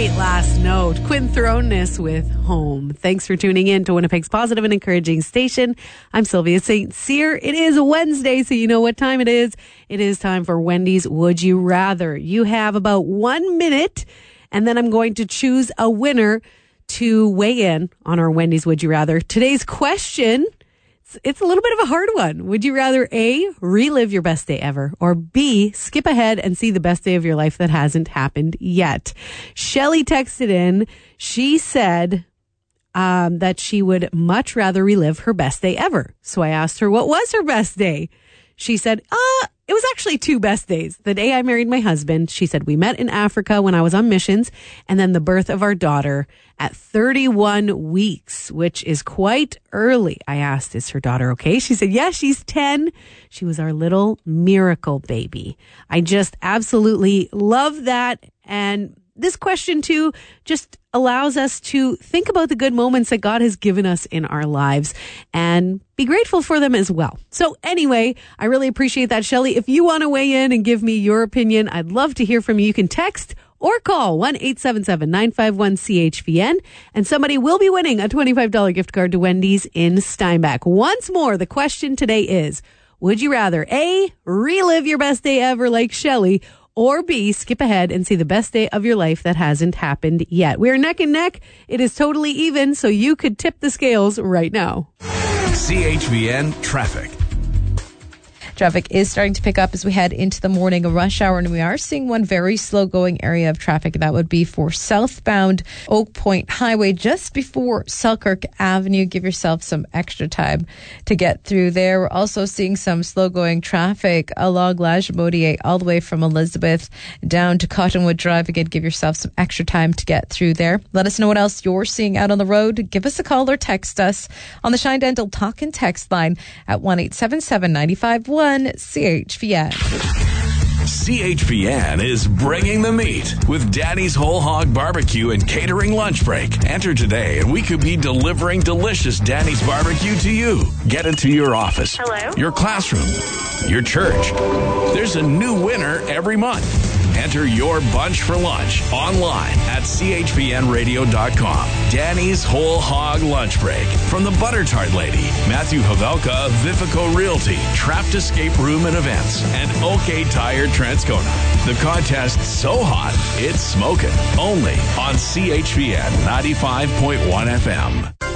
great last note. Quinn Thrones with Home. Thanks for tuning in to Winnipeg's positive and encouraging station. I'm Sylvia St. Cyr. It is Wednesday, so you know what time it is. It is time for Wendy's Would You Rather. You have about 1 minute, and then I'm going to choose a winner to weigh in on our Wendy's Would You Rather. Today's question, it's a little bit of a hard one. Would you rather A, relive your best day ever, or B, skip ahead and see the best day of your life that hasn't happened yet? Shelly texted in. She said that she would much rather relive her best day ever. So I asked her, what was her best day? She said, it was actually 2 best days. The day I married my husband, she said, we met in Africa when I was on missions, and then the birth of our daughter at 31 weeks, which is quite early. I asked, is her daughter okay? She said, yes, she's 10. She was our little miracle baby. I just absolutely love that. And this question too just allows us to think about the good moments that God has given us in our lives and be grateful for them as well. So anyway, I really appreciate that, Shelly. If you want to weigh in and give me your opinion, I'd love to hear from you. You can text or call 1-877-951-CHVN, and somebody will be winning a $25 gift card to Wendy's in Steinbach. Once more, the question today is, would you rather A, relive your best day ever like Shelly, or B, skip ahead and see the best day of your life that hasn't happened yet? We are neck and neck. It is totally even, so you could tip the scales right now. CHVN Traffic. Traffic is starting to pick up as we head into the morning rush hour, and we are seeing one very slow-going area of traffic. That would be for southbound Oak Point Highway, just before Selkirk Avenue. Give yourself some extra time to get through there. We're also seeing some slow-going traffic along Lagimodiere all the way from Elizabeth down to Cottonwood Drive. Again, give yourself some extra time to get through there. Let us know what else you're seeing out on the road. Give us a call or text us on the Shine Dental Talk and Text line at 1-877-951-CHVN. CHVN is bringing the meat with Daddy's Whole Hog Barbecue and Catering Lunch Break. Enter today and we could be delivering delicious Daddy's Barbecue to you. Get it to your office, hello, your classroom, your church. There's a new winner every month. Enter your bunch for lunch online at chvnradio.com. Danny's Whole Hog Lunch Break from the Butter Tart Lady, Matthew Havelka of Vifico Realty, Trapped Escape Room and Events, and OK Tire Transcona. The contest's so hot, it's smoking. Only on CHVN 95.1 FM.